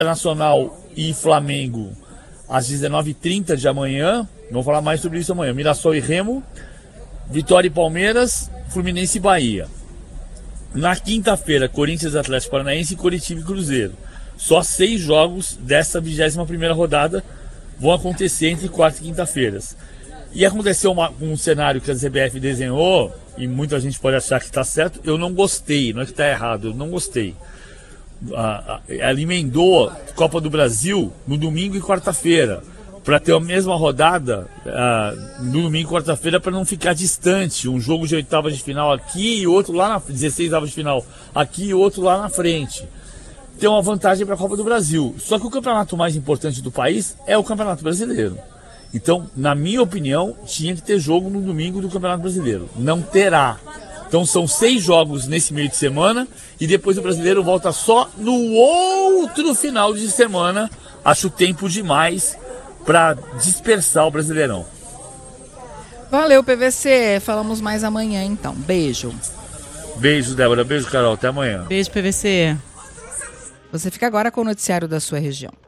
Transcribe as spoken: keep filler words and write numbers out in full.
Internacional e Flamengo às dezenove e trinta de amanhã. Vamos falar mais sobre isso amanhã. Mirassol e Remo, Vitória e Palmeiras, Fluminense e Bahia. Na quinta-feira, Corinthians, Atlético Paranaense, Coritiba e Cruzeiro. Só seis jogos dessa vigésima primeira rodada vão acontecer entre quarta e quinta-feiras. E aconteceu uma, um cenário que a C B F desenhou, e muita gente pode achar que está certo, eu não gostei, não é que está errado, eu não gostei. Ah, ela emendou Copa do Brasil no domingo e quarta-feira, para ter a mesma rodada ah, no domingo e quarta-feira, para não ficar distante, um jogo de oitava de final aqui e outro lá na dezesseis avos de final aqui e outro lá na frente. Tem uma vantagem para a Copa do Brasil, só que o campeonato mais importante do país é o Campeonato Brasileiro. Então, na minha opinião, tinha que ter jogo no domingo do Campeonato Brasileiro. Não terá. Então são seis jogos nesse meio de semana e depois o Brasileiro volta só no outro final de semana. Acho tempo demais para dispersar o Brasileirão. Valeu, P V C. Falamos mais amanhã, então. Beijo. Beijo, Débora. Beijo, Carol. Até amanhã. Beijo, P V C. Você fica agora com o noticiário da sua região.